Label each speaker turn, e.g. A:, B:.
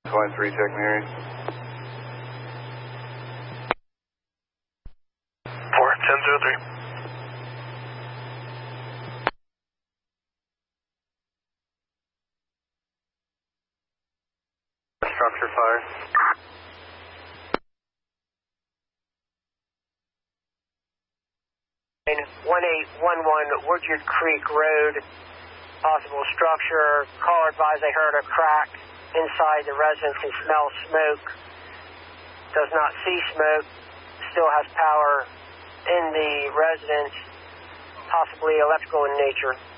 A: 23, check Mary.
B: 41003.
A: Structure fire.
C: 1811 Woodard Creek Road, possible structure. Caller advised they heard a crack inside the residence and smell smoke. Does not see smoke, still has power in the residence, possibly electrical in nature.